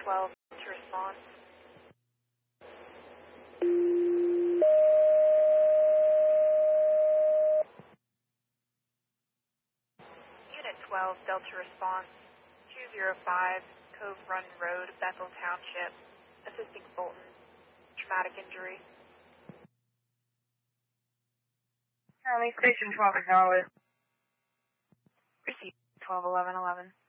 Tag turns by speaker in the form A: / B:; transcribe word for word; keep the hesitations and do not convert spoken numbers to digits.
A: twelve to respond. Unit twelve, Delta response, two zero five, Cove Run Road, Bethel Township, assisting Fulton, traumatic injury.
B: Charlie, Station twelve, acknowledge.
A: Receive twelve eleven eleven.